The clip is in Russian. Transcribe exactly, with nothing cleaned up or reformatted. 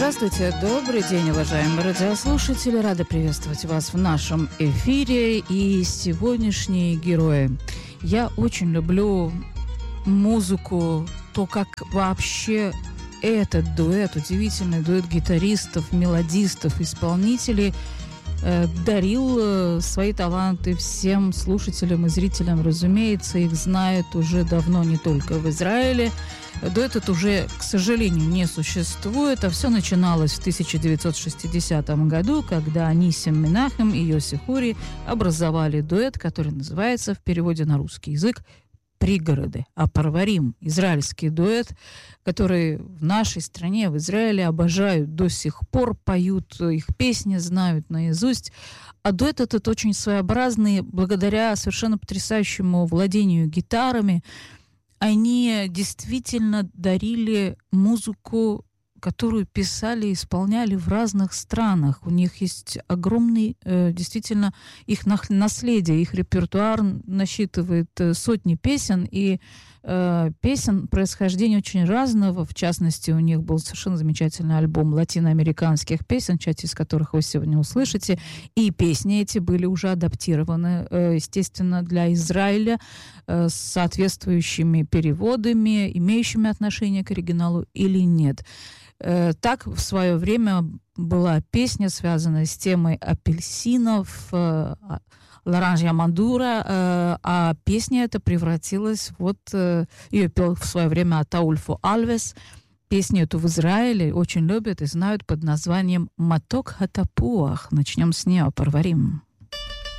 Здравствуйте, добрый день, уважаемые радиослушатели. Рада приветствовать вас в нашем эфире. И сегодняшние герои. Я очень люблю музыку, то, как вообще этот дуэт, удивительный дуэт гитаристов, мелодистов, исполнителей э, дарил э, свои таланты всем слушателям и зрителям. Разумеется, их знают уже давно не только в Израиле. Дуэт этот уже, к сожалению, не существует, а все начиналось в тысяча девятьсот шестидесятом году, когда Нисим Менахем и Йоси Хури образовали дуэт, который называется в переводе на русский язык «Пригороды». А Парварим, израильский дуэт, который в нашей стране, в Израиле обожают до сих пор, поют их песни, знают наизусть. А дуэт этот очень своеобразный, благодаря совершенно потрясающему владению гитарами. Они действительно дарили музыку, которую писали и исполняли в разных странах. У них есть огромный, э, действительно, их наследие, их репертуар насчитывает сотни песен, и э, песен происхождения очень разного. В частности, у них был совершенно замечательный альбом латиноамериканских песен, часть из которых вы сегодня услышите. И песни эти были уже адаптированы, э, естественно, для Израиля э, с соответствующими переводами, имеющими отношение к оригиналу или нет. Так в свое время была песня, связанная с темой апельсинов, Лоранжа Мандура, а песня эта превратилась, вот ее пел в свое время Атаульфо Альвес. Песню эту в Израиле очень любят и знают под названием «Маток Хатапуах». Начнем с нее, Парварим.